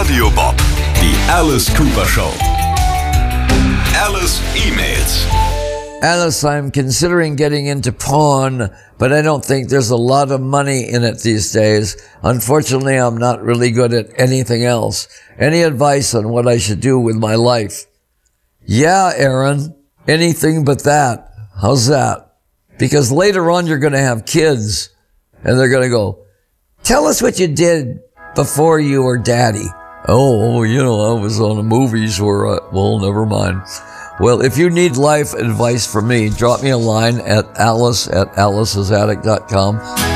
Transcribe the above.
Radio Bob, die Alice Cooper Show. Alice emails. Alice, I'm considering getting into pawn, but I don't think there's a lot of money in it these days. Unfortunately, I'm not really good at anything else. Any advice on what I should do with my life? Yeah, Aaron, anything but that. How's that? Because later on you're going to have kids, and they're going to go, tell us what you did before you were daddy. Oh, I was on the movies or, well, never mind. Well, if you need life advice from me, drop me a line at alice@alice'sattic.com.